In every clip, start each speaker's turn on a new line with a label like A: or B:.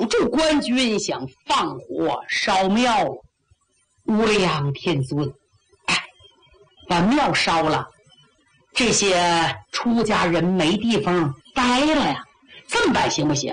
A: 助官军想放火烧庙。无量天尊，把庙烧了，这些出家人没地方待了呀，这么办行不行？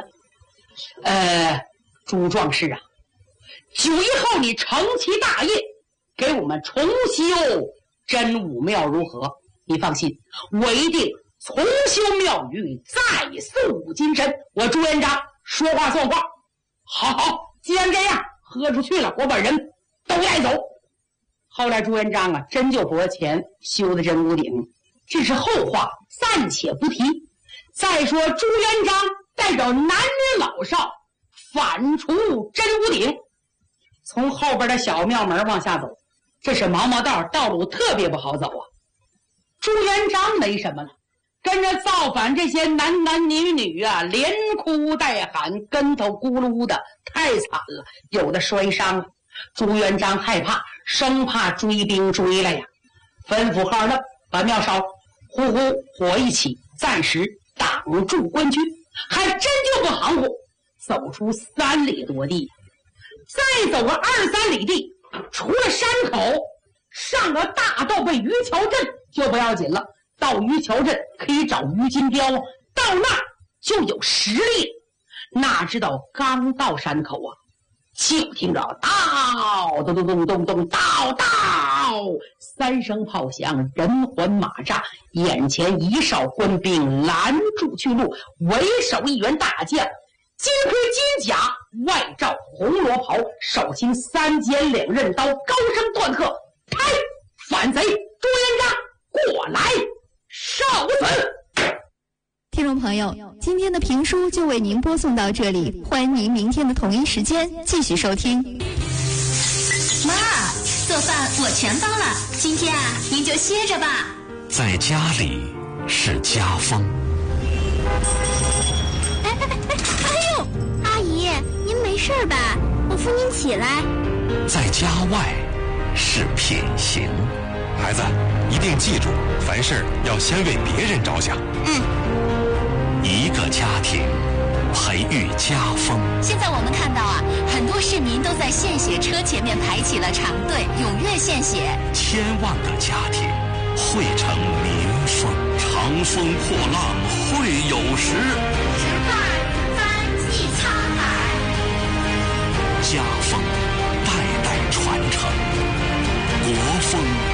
A: 朱壮士啊，9日后你成其大业，给我们重修真武庙如何？你放心，我一定重修庙宇，再塑金身。我朱元璋说话算话。好，既然这样，喝出去了，我把人都带走。后来朱元璋啊，真就拨钱修的真武鼎，这是后话，暂且不提。再说朱元璋带着男女老少反出真武鼎，从后边的小庙门往下走，这是毛毛道，道路特别不好走啊。朱元璋没什么了，跟着造反这些男男女女啊，连哭带喊，跟头咕噜的，太惨了，有的摔伤了。朱元璋害怕，生怕追兵追来呀，吩咐号了，把庙烧，呼呼火一起，暂时挡住官军，还真就不含糊，走出3里多地，再走个2、3里地，除了山口上个大道被于桥镇就不要紧了，到于桥镇可以找于金彪，到那儿就有实力。哪知道刚到山口啊，就听着咚咚咚咚咚3声炮响，人环马扎，眼前一哨官兵拦住去路，为首一员大将，金盔金甲，外罩红罗袍，手擎3尖2刃刀，高声断喝：开！反贼朱元璋过来受死！
B: 听众朋友，今天的评书就为您播送到这里，欢迎您明天的同一时间继续收听。
C: 妈，做饭我全包了，今天啊，您就歇着吧。
D: 在家里是家风。
E: 哎呦，阿姨，您没事吧？我扶您起来。
D: 在家外是品行。
F: 孩子，一定记住，凡事要先为别人着想。
D: 一个家庭培育家风。
C: 现在我们看到啊，很多市民都在献血车前面排起了长队，踊跃献血。
D: 千万个家庭汇成民风，长风破浪会有时，
E: 只盼帆济沧海。
D: 家风代代传承，国风